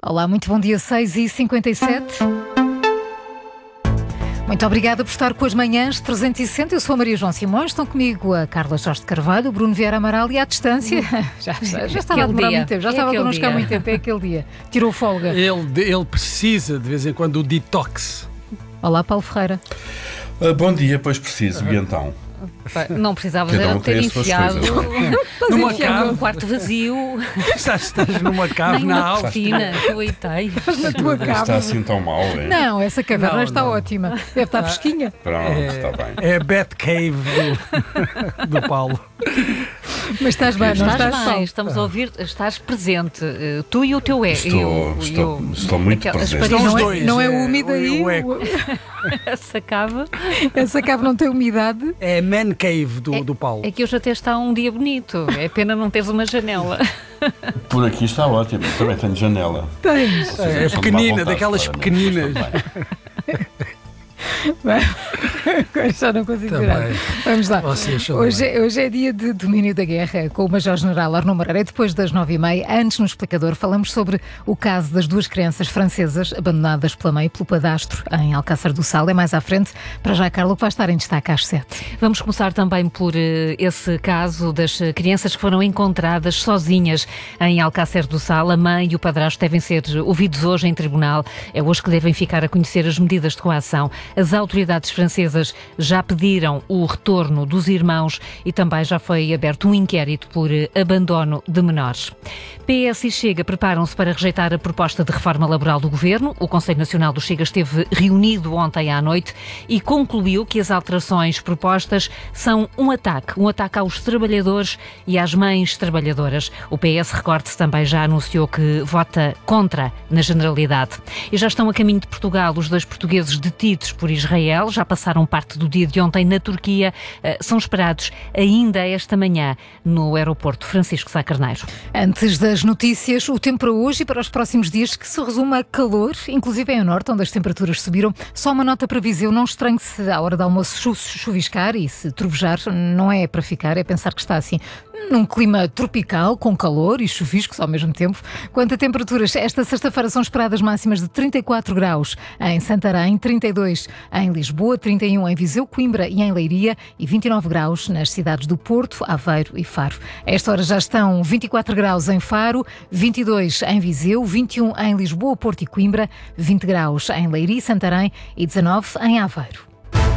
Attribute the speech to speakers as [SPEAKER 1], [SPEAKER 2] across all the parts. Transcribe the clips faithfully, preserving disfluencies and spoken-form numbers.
[SPEAKER 1] Olá, muito bom dia, seis e cinquenta e sete. Muito obrigada por estar com as manhãs trezentos e sessenta. Eu sou a Maria João Simões, estão comigo a Carla Jorge de Carvalho, o Bruno Vieira Amaral e à distância. Já, já, já estava a demorar muito tempo, já é estava connosco dia. há muito tempo, é aquele dia. Tirou folga.
[SPEAKER 2] Ele, ele precisa de vez em quando do detox.
[SPEAKER 1] Olá, Paulo Ferreira.
[SPEAKER 3] Uh, bom dia, pois preciso. E então?
[SPEAKER 4] Não precisavas um ter enfiado
[SPEAKER 2] numa cave,
[SPEAKER 4] um quarto vazio.
[SPEAKER 2] Estás, estás numa cave na
[SPEAKER 4] alta. Coitei.
[SPEAKER 1] Na tua cave.
[SPEAKER 3] Está assim tão mal, é?
[SPEAKER 1] Não, essa caverna
[SPEAKER 2] não,
[SPEAKER 1] está
[SPEAKER 2] não.
[SPEAKER 1] ótima. Deve estar fresquinha.
[SPEAKER 3] Pronto,
[SPEAKER 2] é,
[SPEAKER 3] está bem.
[SPEAKER 2] É a Batcave do, do Paulo.
[SPEAKER 1] Mas estás bem, não
[SPEAKER 4] estás,
[SPEAKER 1] estás
[SPEAKER 4] bem,
[SPEAKER 1] Paulo?
[SPEAKER 4] Estamos a ouvir, estás presente. Tu e o teu é.
[SPEAKER 3] Estou,
[SPEAKER 4] eu,
[SPEAKER 3] estou,
[SPEAKER 4] eu,
[SPEAKER 3] estou muito
[SPEAKER 4] aquelas
[SPEAKER 3] presente.
[SPEAKER 2] Estão os
[SPEAKER 1] Não é,
[SPEAKER 2] dois,
[SPEAKER 1] não é
[SPEAKER 2] é,
[SPEAKER 1] úmida
[SPEAKER 2] o-
[SPEAKER 1] aí?
[SPEAKER 2] o eco.
[SPEAKER 4] Essa cave.
[SPEAKER 1] Essa cave não tem umidade?
[SPEAKER 2] É a Man Cave do, do Paulo.
[SPEAKER 4] É que hoje até está um dia bonito. É pena não teres uma janela.
[SPEAKER 3] Por aqui está ótimo. Também tenho janela.
[SPEAKER 1] Tens.
[SPEAKER 3] Vocês
[SPEAKER 2] É
[SPEAKER 3] estão
[SPEAKER 2] pequenina,
[SPEAKER 3] de má vontade,
[SPEAKER 2] daquelas
[SPEAKER 3] claramente,
[SPEAKER 2] pequeninas.
[SPEAKER 3] mas está bem.
[SPEAKER 1] Bem, agora já não consigo
[SPEAKER 2] Também.
[SPEAKER 1] virar. Vamos lá.
[SPEAKER 2] Vocês são
[SPEAKER 1] Hoje, é- hoje é dia de domínio da guerra com o Major-General Arnaud Moreira. Depois das nove e meia, antes no Explicador, falamos sobre o caso das duas crianças francesas abandonadas pela mãe e pelo padrasto em Alcácer do Sal. É mais à frente. Para já, Carla, que vai estar em destaque às sete.
[SPEAKER 4] Vamos começar também por eh, esse caso das eh, crianças que foram encontradas sozinhas em Alcácer do Sal. A mãe e o padrasto devem ser ouvidos hoje em tribunal. É hoje que devem ficar a conhecer as medidas de coação. As autoridades francesas já pediram o retorno dos irmãos e também já foi aberto um inquérito por eh, abandono de menores. P S e Chega preparam-se para rejeitar a proposta de reforma laboral do Governo. O Conselho Nacional do Chega esteve reunido ontem à noite e concluiu que as alterações propostas são um ataque, um ataque aos trabalhadores e às mães trabalhadoras. O P S, recorde-se, também já anunciou que vota contra na generalidade. E já estão a caminho de Portugal os dois portugueses detidos por Israel, já passaram parte do dia de ontem na Turquia, são esperados ainda esta manhã no aeroporto Francisco Sá Carneiro.
[SPEAKER 1] Antes das notícias, o tempo para hoje e para os próximos dias, que se resume a calor, inclusive em norte, onde as temperaturas subiram. Só uma nota para Viseu, não estranhe se à hora do almoço chu- chuviscar e se trovejar, não é para ficar, é pensar que está assim num clima tropical, com calor e chuviscos ao mesmo tempo. Quanto a temperaturas, esta sexta-feira são esperadas máximas de trinta e quatro graus em Santarém, trinta e dois em Lisboa, trinta e um em Viseu, Coimbra e em Leiria e vinte e nove graus nas cidades do Porto, Aveiro e Faro. A esta hora já estão vinte e quatro graus em Faro, vinte e dois em Viseu, vinte e um em Lisboa, Porto e Coimbra, vinte graus em Leiria e Santarém e dezanove em Aveiro.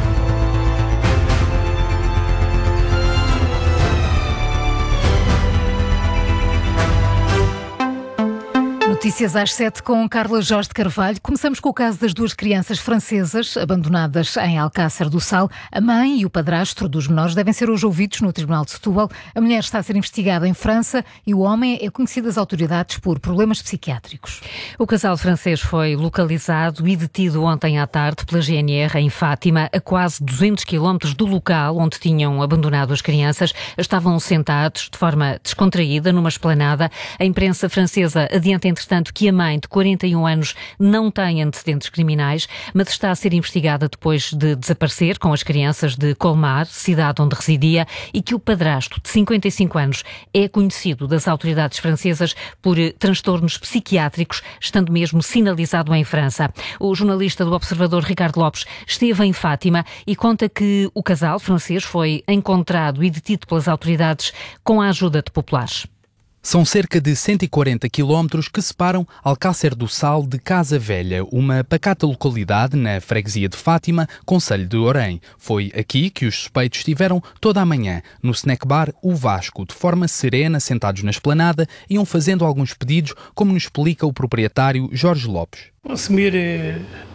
[SPEAKER 1] Notícias às sete com Carla Jorge de Carvalho. Começamos com o caso das duas crianças francesas abandonadas em Alcácer do Sal. A mãe e o padrasto dos menores devem ser hoje ouvidos no Tribunal de Setúbal. A mulher está a ser investigada em França e o homem é conhecido às autoridades por problemas psiquiátricos.
[SPEAKER 4] O casal francês foi localizado e detido ontem à tarde pela G N R em Fátima, a quase duzentos quilómetros do local onde tinham abandonado as crianças. Estavam sentados de forma descontraída numa esplanada. A imprensa francesa adianta, entretanto, que a mãe, de quarenta e um anos, não tem antecedentes criminais, mas está a ser investigada depois de desaparecer com as crianças de Colmar, cidade onde residia, e que o padrasto, de cinquenta e cinco anos, é conhecido das autoridades francesas por transtornos psiquiátricos, estando mesmo sinalizado em França. O jornalista do Observador, Ricardo Lopes, esteve em Fátima e conta que o casal francês foi encontrado e detido pelas autoridades com a ajuda de populares.
[SPEAKER 5] São cerca de cento e quarenta quilómetros que separam Alcácer do Sal de Casa Velha, uma pacata localidade na freguesia de Fátima, concelho de Orém. Foi aqui que os suspeitos estiveram toda a manhã, no snack bar O Vasco, de forma serena, sentados na esplanada, iam fazendo alguns pedidos, como nos explica o proprietário Jorge Lopes.
[SPEAKER 6] Assumir